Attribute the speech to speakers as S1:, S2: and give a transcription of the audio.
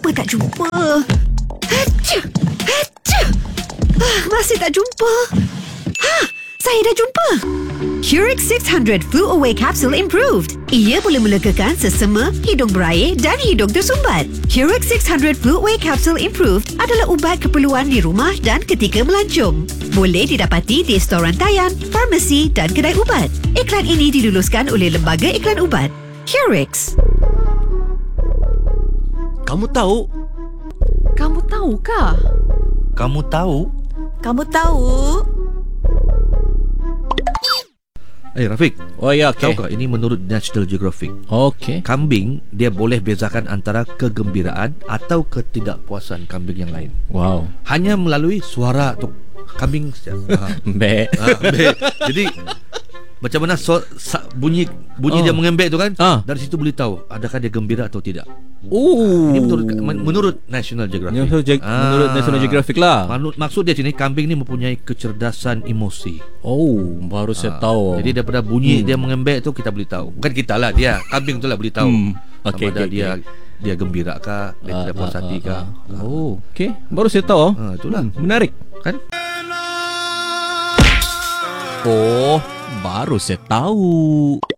S1: Lama tak jumpa. Hacha, hacha. Masih tak jumpa. Saya dah jumpa. Curix 600 Flu Away Capsule Improved. Ia boleh melegakan sesama, hidung berair dan hidung tersumbat. Curix 600 Flu Away Capsule Improved adalah ubat keperluan di rumah dan ketika melancong. Boleh didapati di storan rantaian, farmasi dan kedai ubat. Iklan ini diluluskan oleh Lembaga Iklan Ubat. Curix.
S2: Kamu tahu?
S3: Kamu tahukah?
S2: Kamu tahu?
S1: Kamu tahu?
S2: Rafiq.
S4: Oh ya, okey.
S2: Tahu tak ini menurut National Geographic?
S4: Okey.
S2: Kambing dia boleh bezakan antara kegembiraan atau ketidakpuasan kambing yang lain.
S4: Wow.
S2: Hanya melalui suara tu kambing.
S4: Baik.
S2: Jadi macam mana bunyi dia mengembek tu kan? Dari situ boleh tahu adakah dia gembira atau tidak. Ini menurut National Geographic.
S4: Menurut National Geographic lah.
S2: Maksud dia sini kambing ni mempunyai kecerdasan emosi.
S4: Baru saya tahu.
S2: Jadi daripada bunyi dia mengembek tu kita boleh tahu. Bukan kita lah, dia kambing tu lah boleh tahu.
S4: Okey,
S2: sama ada dia gembira kah, dia tidak puas hati kah.
S4: Okey. Baru saya tahu.
S2: Itulah.
S4: Menarik.
S2: Kan?
S4: Baru saya tahu.